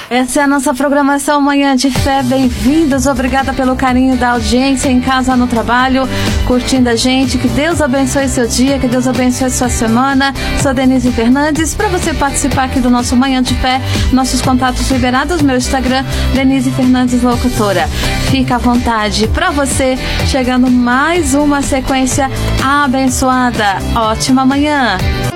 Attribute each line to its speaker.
Speaker 1: Essa é a nossa programação Manhã de Fé. Bem-vindos, obrigada pelo carinho da audiência em casa, no trabalho, curtindo a gente. Que Deus abençoe seu dia, que Deus abençoe sua semana. Sou Denise Fernandes. Para você participar aqui do nosso Manhã de Fé, nossos contatos liberados, meu Instagram, Denise Fernandes Locutora. Fica à vontade. Para você, chegando mais uma sequência abençoada. Ótima manhã.